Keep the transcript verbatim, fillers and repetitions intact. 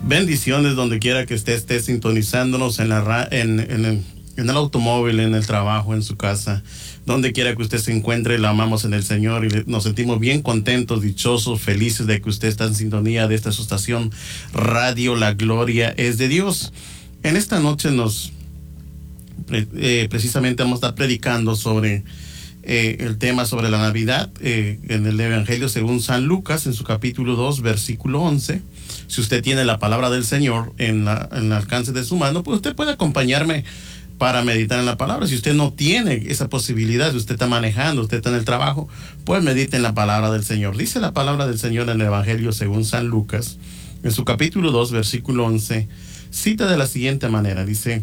Bendiciones donde quiera que esté, esté sintonizándonos en, la ra en, en, el, en el automóvil, en el trabajo, en su casa. Donde quiera que usted se encuentre, la amamos en el Señor y le, nos sentimos bien contentos, dichosos, felices de que usted está en sintonía de esta su estación Radio La Gloria es de Dios. En esta noche nos eh, precisamente vamos a estar predicando sobre eh, el tema sobre la Navidad eh, en el Evangelio según San Lucas, en su capítulo dos, versículo once. Si usted tiene la palabra del Señor en, la, en el alcance de su mano, pues usted puede acompañarme para meditar en la palabra. Si usted no tiene esa posibilidad, si usted está manejando, usted está en el trabajo, pues medite en la palabra del Señor. Dice la palabra del Señor en el Evangelio según San Lucas, en su capítulo dos, versículo once, cita de la siguiente manera, dice: